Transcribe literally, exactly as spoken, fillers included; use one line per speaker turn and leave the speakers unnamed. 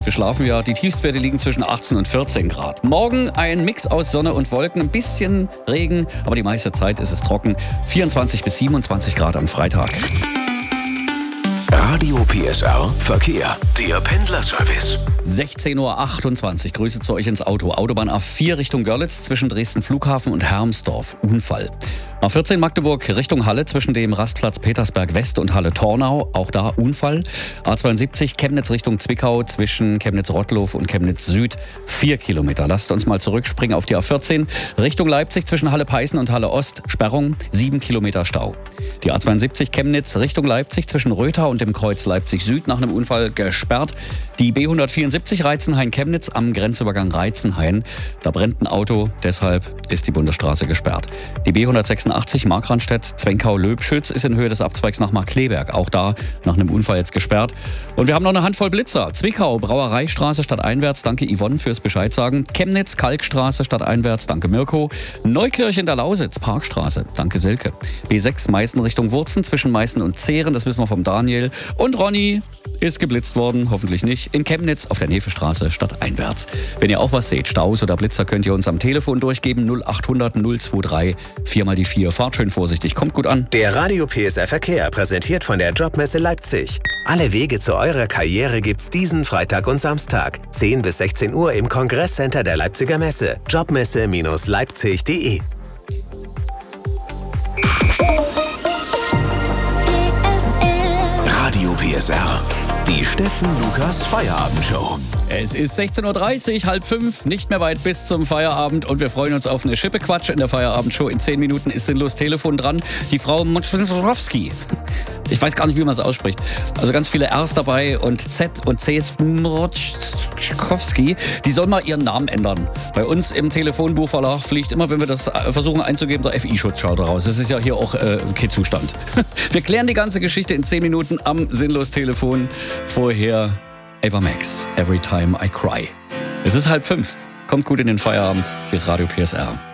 Wir schlafen ja, die Tiefstwerte liegen zwischen achtzehn und vierzehn Grad. Morgen ein Mix aus Sonne und Wolken, ein bisschen Regen, aber die meiste Zeit ist es trocken. vierundzwanzig bis siebenundzwanzig Grad am Freitag.
Radio P S R Verkehr, der Pendlerservice.
sechzehn Uhr achtundzwanzig, Grüße zu euch ins Auto. Autobahn A vier Richtung Görlitz zwischen Dresden Flughafen und Hermsdorf. Unfall. A vierzehn Magdeburg Richtung Halle zwischen dem Rastplatz Petersberg West und Halle Tornau. Auch da Unfall. A zweiundsiebzig Chemnitz Richtung Zwickau zwischen Chemnitz-Rottlow und Chemnitz Süd. Vier Kilometer. Lasst uns mal zurückspringen auf die A vierzehn. Richtung Leipzig zwischen Halle Peißen und Halle Ost. Sperrung. Sieben Kilometer Stau. Die A zweiundsiebzig Chemnitz Richtung Leipzig zwischen Rötha und dem Kreuz Leipzig Süd nach einem Unfall gesperrt. Die B hundertvierundsiebzig Reizenhain-Chemnitz am Grenzübergang Reizenhain. Da brennt ein Auto, deshalb ist die Bundesstraße gesperrt. Die B hundertsechsundachtzig Markranstädt-Zwenkau-Löbschütz ist in Höhe des Abzweigs nach Markkleeberg. Auch da nach einem Unfall jetzt gesperrt. Und wir haben noch eine Handvoll Blitzer. Zwickau, Brauereistraße stadteinwärts, danke Yvonne fürs Bescheid sagen. Chemnitz, Kalkstraße stadteinwärts, danke Mirko. Neukirch in der Lausitz, Parkstraße, danke Silke. B sechs Meißen Richtung Wurzen zwischen Meißen und Zehren, das wissen wir vom Daniel. Und Ronny ist geblitzt worden, hoffentlich nicht, in Chemnitz auf der Nefestraße stadteinwärts. Wenn ihr auch was seht, Staus oder Blitzer, könnt ihr uns am Telefon durchgeben. null achthundert null zweiundzwanzig, vier mal die vier. Fahrt schön vorsichtig, kommt gut an.
Der Radio P S R Verkehr, präsentiert von der Jobmesse Leipzig. Alle Wege zu eurer Karriere gibt's diesen Freitag und Samstag. zehn bis sechzehn Uhr im Kongresscenter der Leipziger Messe. jobmesse Leipzig punkt de. Radio P S R, die Steffen Lukas Feierabendshow.
Es ist sechzehn Uhr dreißig, halb fünf, nicht mehr weit bis zum Feierabend und wir freuen uns auf eine Schippe Quatsch in der Feierabendshow. In zehn Minuten ist sinnlos Telefon dran. Die Frau Moczkowski. Ich weiß gar nicht, wie man es ausspricht. Also ganz viele R's dabei und Z und C's. Moczkowski. Die soll mal ihren Namen ändern. Bei uns im Telefonbuchverlag fliegt immer, wenn wir das versuchen einzugeben, der F I-Schutzschalter raus. Das ist ja hier auch äh, kein Zustand. Wir klären die ganze Geschichte in zehn Minuten am Sinnlos-Telefon. Vorher Ava Max, Every Time I Cry. Es ist halb fünf. Kommt gut in den Feierabend. Hier ist Radio P S R.